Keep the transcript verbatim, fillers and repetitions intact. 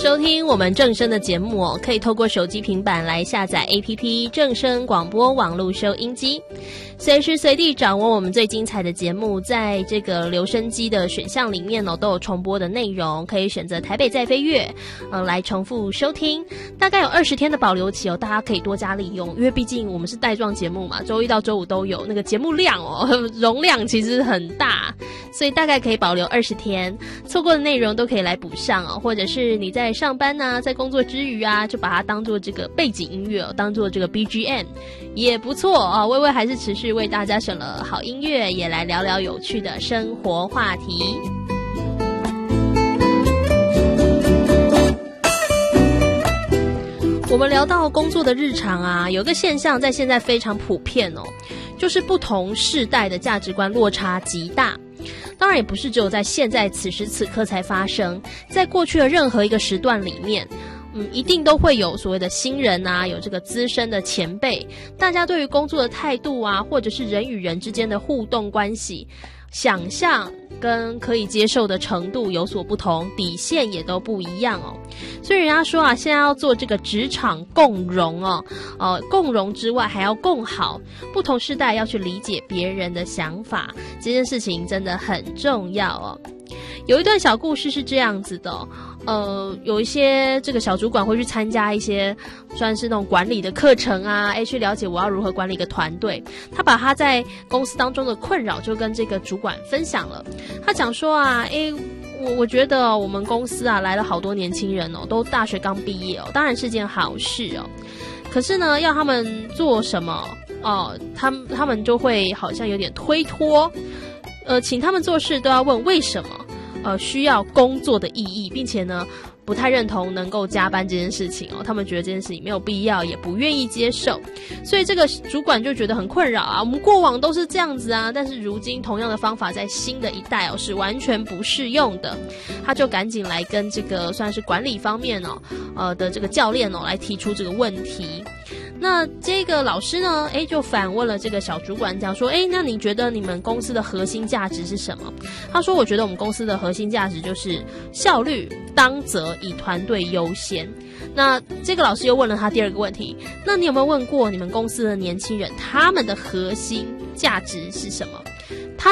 收听我们正声的节目哦，可以透过手机平板来下载 A P P 正声广播网络收音机，随时随地掌握我们最精彩的节目。在这个留声机的选项里面哦，都有重播的内容，可以选择台北在飞跃呃来重复收听。大概有二十天的保留期哦，大家可以多加利用，因为毕竟我们是带状节目嘛，周一到周五都有，那个节目量哦容量其实很大，所以大概可以保留二十天，错过的内容都可以来补上哦，或者是你在上班啊，在工作之余啊，就把它当做这个背景音乐哦，当做这个 B G M 也不错哦。微微还是持续为大家选了好音乐，也来聊聊有趣的生活话题。我们聊到工作的日常啊，有个现象在现在非常普遍哦，就是不同世代的价值观落差极大。当然也不是只有在现在此时此刻才发生，在过去的任何一个时段里面，嗯，一定都会有所谓的新人啊，有这个资深的前辈，大家对于工作的态度啊，或者是人与人之间的互动关系，想象跟可以接受的程度有所不同，底线也都不一样哦。所以人家说啊，现在要做这个职场共融哦，呃，共融之外还要共好，不同世代要去理解别人的想法，这件事情真的很重要哦。有一段小故事是这样子的哦，呃，有一些这个小主管会去参加一些算是那种管理的课程啊，诶，去了解我要如何管理一个团队。他把他在公司当中的困扰就跟这个主管分享了。他讲说啊，诶，我我觉得我们公司啊来了好多年轻人哦，都大学刚毕业哦，当然是件好事哦。可是呢，要他们做什么哦，他们他们就会好像有点推脱，呃，请他们做事都要问为什么。呃，需要工作的意义，并且呢，不太认同能够加班这件事情哦，他们觉得这件事情没有必要，也不愿意接受，所以这个主管就觉得很困扰啊。我们过往都是这样子啊，但是如今同样的方法在新的一代哦是完全不适用的，他就赶紧来跟这个算是管理方面哦，呃的这个教练哦来提出这个问题。那这个老师呢，诶，就反问了这个小主管，讲说，诶，那你觉得你们公司的核心价值是什么？他说，我觉得我们公司的核心价值就是效率、当责、以团队优先。那这个老师又问了他第二个问题，那你有没有问过你们公司的年轻人，他们的核心价值是什么？